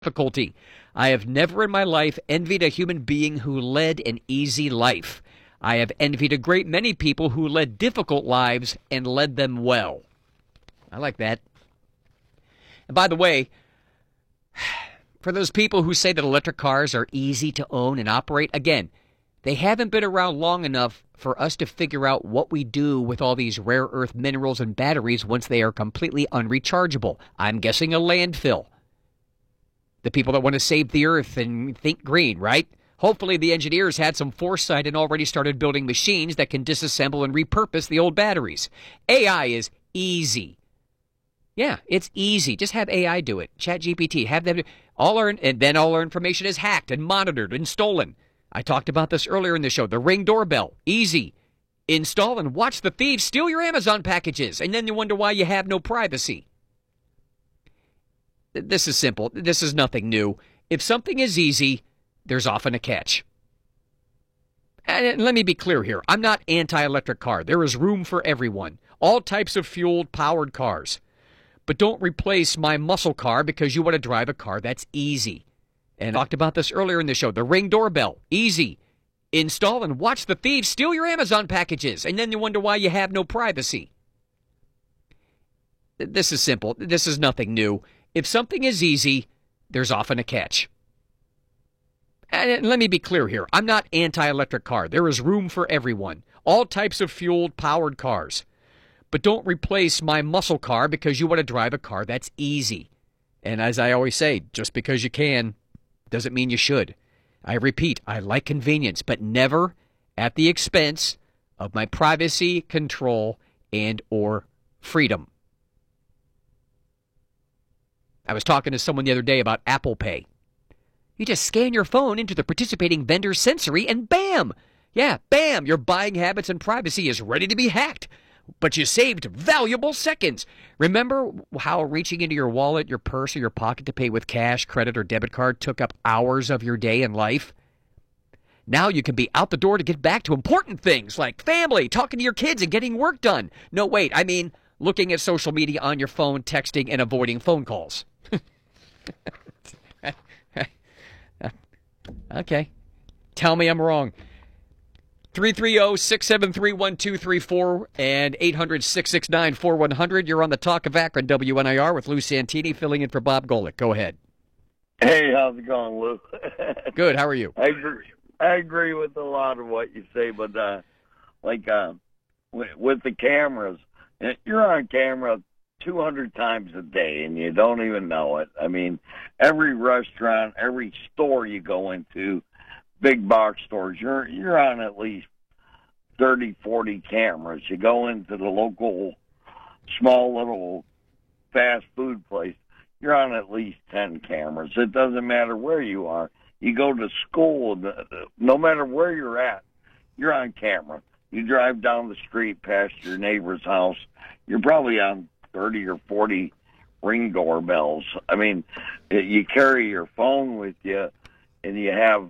difficulty. I have never in my life envied a human being who led an easy life. I have envied a great many people who led difficult lives and led them well. I like that. And by the way, for those people who say that electric cars are easy to own and operate, again, they haven't been around long enough for us to figure out what we do with all these rare earth minerals and batteries once they are completely unrechargeable. I'm guessing a landfill. The people that want to save the earth and think green, right? Hopefully the engineers had some foresight and already started building machines that can disassemble and repurpose the old batteries. AI is easy. Yeah, it's easy. Just have AI do it. ChatGPT, have them and then all our information is hacked and monitored and stolen. I talked about this earlier in the show. The Ring doorbell, easy. Install and watch the thieves steal your Amazon packages, and then you wonder why you have no privacy. This is simple. This is nothing new. If something is easy, there's often a catch. And let me be clear here. I'm not anti-electric car. There is room for everyone. All types of fueled, powered cars. But don't replace my muscle car because you want to drive a car that's easy. And I talked about this earlier in the show. The Ring doorbell, easy. Install and watch the thieves steal your Amazon packages, and then you wonder why you have no privacy. This is simple. This is nothing new. If something is easy, there's often a catch. And let me be clear here. I'm not anti-electric car. There is room for everyone. All types of fueled, powered cars. But don't replace my muscle car because you want to drive a car that's easy. And as I always say, just because you can doesn't mean you should. I repeat, I like convenience, but never at the expense of my privacy, control, and or freedom. I was talking to someone the other day about Apple Pay. You just scan your phone into the participating vendor's sensory and bam! Yeah, bam! Your buying habits and privacy is ready to be hacked. But you saved valuable seconds. Remember how reaching into your wallet, your purse, or your pocket to pay with cash, credit, or debit card took up hours of your day and life? Now you can be out the door to get back to important things like family, talking to your kids, and getting work done. No, wait, I mean looking at social media on your phone, texting, and avoiding phone calls. Okay. Tell me I'm wrong. 330-673-1234 and 800-669-4100. You're on the Talk of Akron, WNIR, with Lou Santini filling in for Bob Golick. Go ahead. Hey, how's it going, Lou? Good. How are you? I agree with a lot of what you say, but with the cameras, you're on camera 200 times a day, and you don't even know it. I mean, every restaurant, every store you go into, big box stores, you're on at least 30, 40 cameras. You go into the local small little fast food place, you're on at least 10 cameras. It doesn't matter where you are. You go to school, no matter where you're at, you're on camera. You drive down the street past your neighbor's house, you're probably on 30 or 40 Ring doorbells. I mean, you carry your phone with you, and you have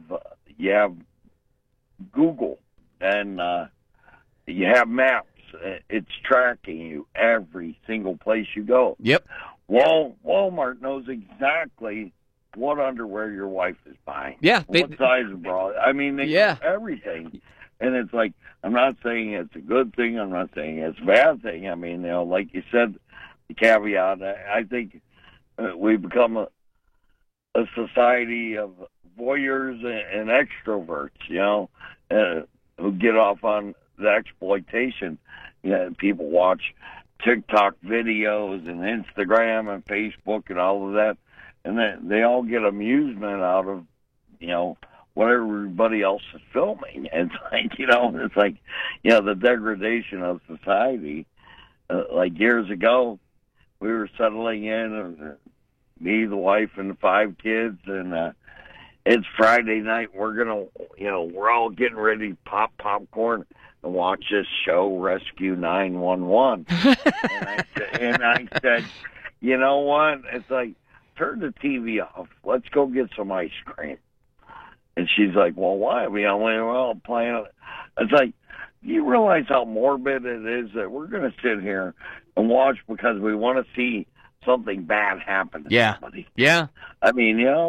Google, and you have maps. It's tracking you every single place you go. Yep. Walmart knows exactly what underwear your wife is buying. Yeah. What size of bra. I mean, they know everything. And it's like, I'm not saying it's a good thing. I'm not saying it's a bad thing. I mean, like you said, the caveat, I think we've become a society of voyeurs and extroverts, who get off on the exploitation. People watch TikTok videos and Instagram and Facebook and all of that, and they all get amusement out of, what everybody else is filming. And it's like, the degradation of society. Like years ago, we were settling in, me, the wife, and the 5 kids, and it's Friday night. We're all getting ready to pop popcorn and watch this show, Rescue 911. and I said, you know what? It's like, turn the TV off. Let's go get some ice cream. And she's like, well, why? We're all playing. It's like, you realize how morbid it is that we're going to sit here and watch because we want to see something bad happened to somebody. Yeah. I mean,